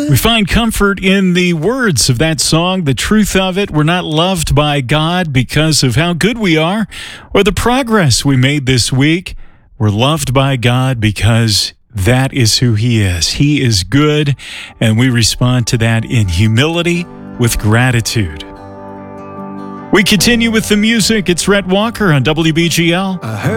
We find comfort in the words of that song, the truth of it. We're not loved by God because of how good we are or the progress we made this week. We're loved by God because that is who He is. He is good, and we respond to that in humility with gratitude. We continue with the music. It's Rhett Walker on WBGL.